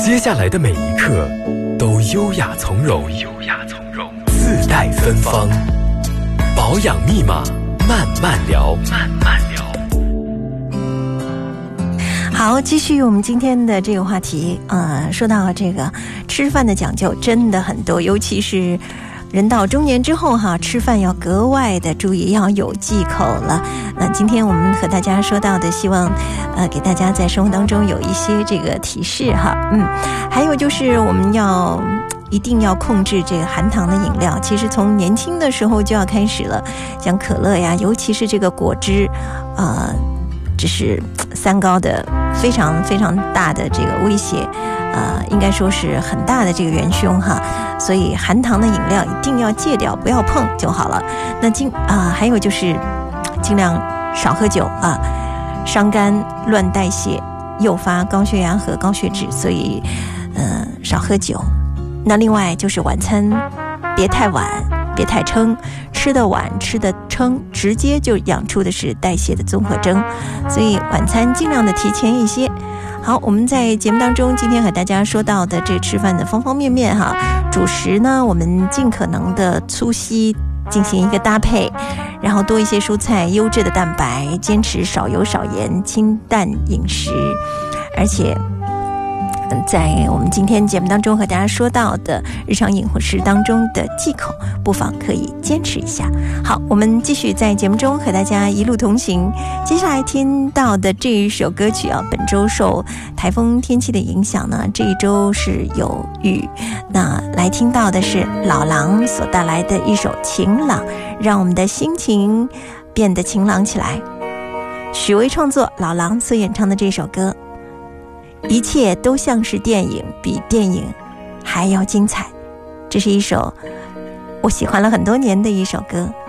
接下来的每一刻都优雅从容，自带芬芳。保养密码，慢慢聊。 好，继续我们今天的这个话题。说到这个吃饭的讲究真的很多，尤其是人到中年之后哈，吃饭要格外的注意，要有忌口了。那今天我们和大家说到的，希望给大家在生活当中有一些这个提示哈。还有就是我们一定要控制这个含糖的饮料，其实从年轻的时候就要开始了，像可乐呀，尤其是这个果汁，这是三高的非常非常大的这个威胁，应该说是很大的这个元凶哈。所以含糖的饮料一定要戒掉，不要碰就好了。那还有就是尽量少喝酒啊，伤肝乱代谢，诱发高血压和高血脂，所以少喝酒。那另外就是晚餐别太晚，别太撑，吃得晚吃得撑，直接就养出的是代谢的综合征，所以晚餐尽量的提前一些。好，我们在节目当中今天和大家说到的这吃饭的方方面面哈，主食呢我们尽可能的粗细进行一个搭配，然后多一些蔬菜，优质的蛋白，坚持少油少盐清淡饮食。而且在我们今天节目当中和大家说到的日常饮食当中的忌口，不妨可以坚持一下。好，我们继续在节目中和大家一路同行。接下来听到的这一首歌曲啊，本周受台风天气的影响呢，这一周是有雨。那来听到的是老狼所带来的一首《晴朗》，让我们的心情变得晴朗起来。许巍创作，老狼所演唱的这首歌。一切都像是电影，比电影还要精彩。这是一首我喜欢了很多年的一首歌。